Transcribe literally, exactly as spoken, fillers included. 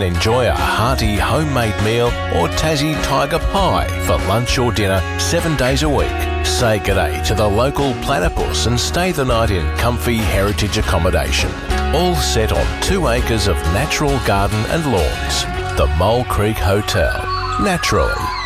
Enjoy a hearty homemade meal or Tassie Tiger Pie for lunch or dinner seven days a week. Say g'day to the local platypus and stay the night in comfy heritage accommodation. All set on two acres of natural garden and lawns. The Mole Creek Hotel. Naturally.